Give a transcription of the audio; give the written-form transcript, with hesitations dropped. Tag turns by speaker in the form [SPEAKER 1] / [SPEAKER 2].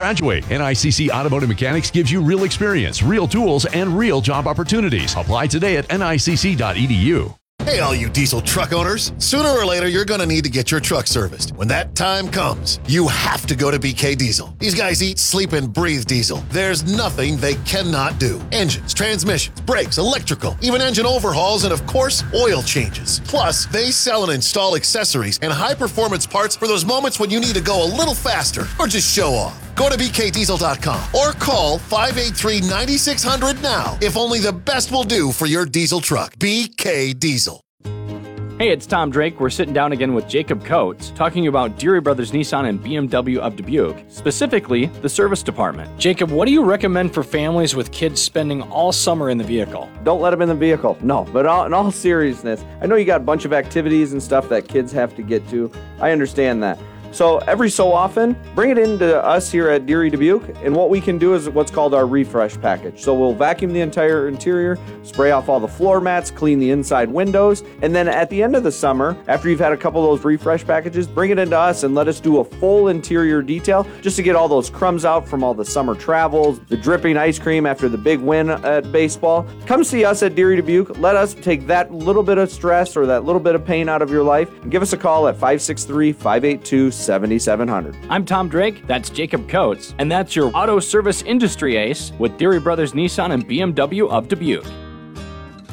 [SPEAKER 1] graduate. NICC Automotive Mechanics gives you real experience, real tools, and real job opportunities. Apply today at nicc.edu.
[SPEAKER 2] Hey, all you diesel truck owners. Sooner or later, you're going to need to get your truck serviced. When that time comes, you have to go to BK Diesel. These guys eat, sleep, and breathe diesel. There's nothing they cannot do. Engines, transmissions, brakes, electrical, even engine overhauls, and of course, oil changes. Plus, they sell and install accessories and high-performance parts for those moments when you need to go a little faster or just show off. Go to bkdiesel.com or call 583-9600 now. If only the best will do for your diesel truck. BK Diesel.
[SPEAKER 3] Hey, it's Tom Drake. We're sitting down again with Jacob Coates, talking about Deary Brothers Nissan and BMW of Dubuque, specifically the service department.
[SPEAKER 4] Jacob, what do you recommend for families with kids spending all summer in the vehicle?
[SPEAKER 5] Don't let them in the vehicle. No, but in all seriousness, I know you got a bunch of activities and stuff that kids have to get to. I understand that. So every so often, bring it into us here at Deary Dubuque, and what we can do is what's called our refresh package. So we'll vacuum the entire interior, spray off all the floor mats, clean the inside windows, and then at the end of the summer, after you've had a couple of those refresh packages, bring it into us and let us do a full interior detail just to get all those crumbs out from all the summer travels, the dripping ice cream after the big win at baseball. Come see us at Deary Dubuque. Let us take that little bit of stress or that little bit of pain out of your life, and give us a call at 563-582-7700.
[SPEAKER 3] I'm Tom Drake, that's Jacob Coates, and that's your auto service industry ace with Deary Brothers Nissan and BMW of Dubuque.